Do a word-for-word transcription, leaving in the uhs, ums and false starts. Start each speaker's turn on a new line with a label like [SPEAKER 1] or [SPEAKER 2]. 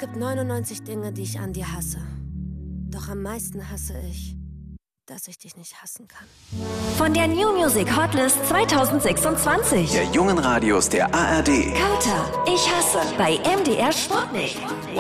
[SPEAKER 1] gibt neunundneunzig Dinge, die ich an dir hasse. Doch am meisten hasse ich, dass ich dich nicht hassen kann.
[SPEAKER 2] Von der New Music Hotlist zwanzig sechsundzwanzig.
[SPEAKER 3] Der jungen Radios der A R D.
[SPEAKER 2] Kauter, ich hasse bei M D R Sputnik.